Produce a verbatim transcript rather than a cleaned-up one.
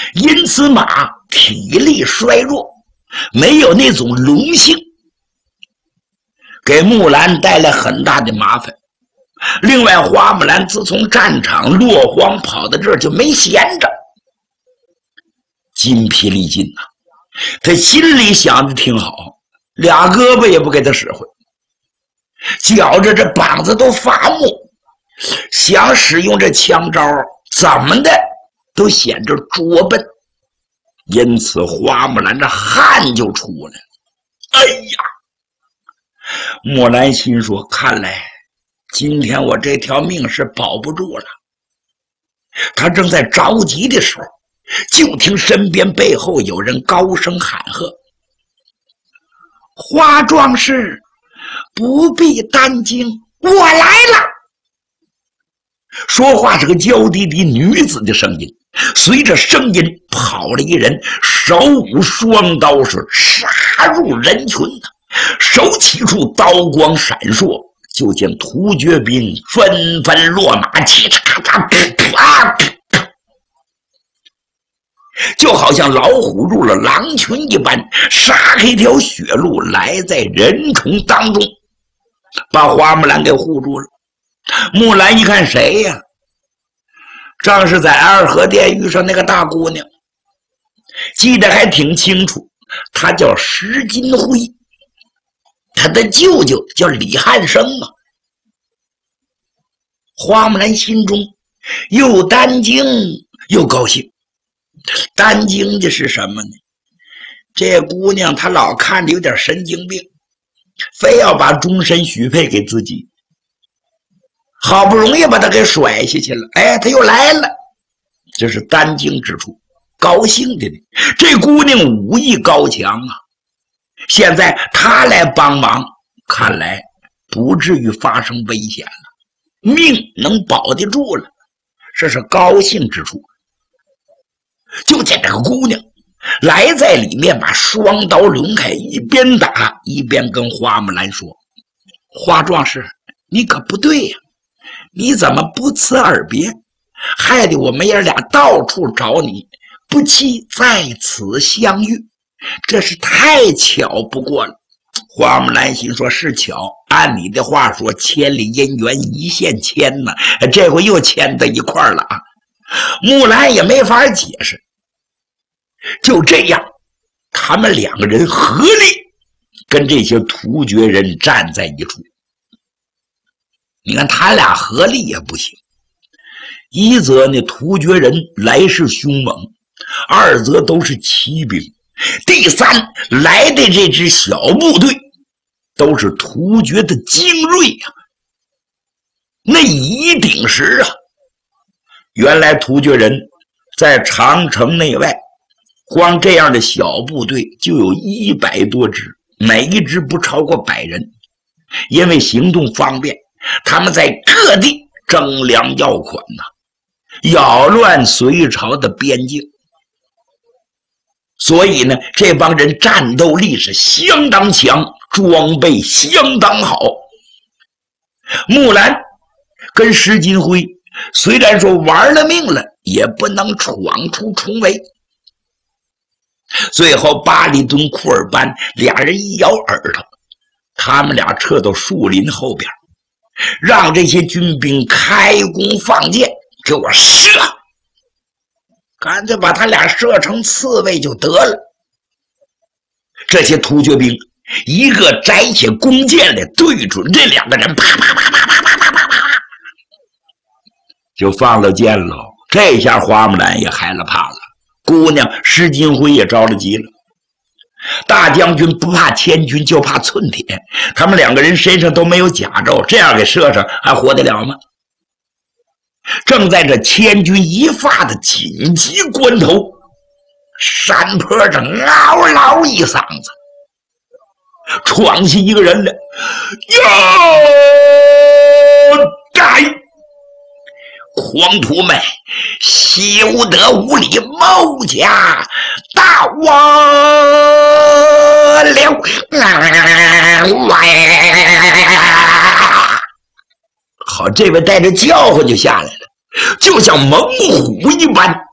因此马体力衰弱，没有那种龙性，给木兰带来很大的麻烦。另外，花木兰自从战场落荒跑到这儿就没闲着，筋疲力尽呐、啊。他心里想的挺好，俩胳膊也不给他使唤，觉着这膀子都发木，想使用这枪招，怎么的都显着拙笨。因此花木兰这汗就出来了。哎呀，木兰心说，看来今天我这条命是保不住了。他正在着急的时候，就听身边背后有人高声喊喝：花壮士，不必担惊，我来了。说话是个娇滴滴女子的声音，随着声音跑了一人，手舞双刀，是杀入人群的，手起处刀光闪烁，就见突厥兵纷纷落马，叽嚓嚓噗噗啊噗噗，就好像老虎入了狼群一般，杀开一条血路来在人丛当中，把花木兰给护住了。木兰一看，谁呀？正是在二河殿遇上那个大姑娘，记得还挺清楚，她叫石金辉，她的舅舅叫李汉生啊。花木兰心中又担惊又高兴。担惊的是什么呢？这姑娘她老看着有点神经病，非要把终身许配给自己，好不容易把她给甩下去了，哎，她又来了，这是担惊之处。高兴的呢，这姑娘武艺高强啊，现在她来帮忙，看来不至于发生危险了，命能保得住了，这是高兴之处。就见这个姑娘来在里面，把双刀抡开，一边打一边跟花木兰说：花壮士，你可不对呀、啊，你怎么不辞而别，害得我们爷俩到处找你，不期在此相遇，这是太巧不过了。花木兰心说，是巧，按你的话说，千里姻缘一线牵呢，这回又牵在一块儿了啊。木兰也没法解释。就这样，他们两个人合力跟这些突厥人站在一处。你看他俩合力也不行，一则呢突厥人来势凶猛，二则都是骑兵，第三来的这支小部队都是突厥的精锐啊，那一顶时啊。原来突厥人在长城内外，光这样的小部队就有一百多支，每一支不超过百人。因为行动方便，他们在各地征粮要款呐、啊，扰乱隋朝的边境。所以呢，这帮人战斗力是相当强，装备相当好。木兰跟石金辉虽然说玩了命了，也不能闯出重围。最后巴里敦、库尔班俩人一咬耳朵，他们俩撤到树林后边，让这些军兵开弓放箭，给我射，干脆把他俩射成刺猬就得了。这些突厥兵一个摘起弓箭来，对准这两个人，啪啪啪啪啪啪啪啪啪，就放了箭喽。这下花木兰也害了怕了，姑娘石金辉也着了急了。大将军不怕千军，就怕寸铁，他们两个人身上都没有甲胄，这样给射上还活得了吗？正在这千钧一发的紧急关头，山坡上嗷嗷一嗓子，闯起一个人来，哟，该狂徒们，休得无礼，某家大王了！好，这位带着叫唤就下来了，就像猛虎一般，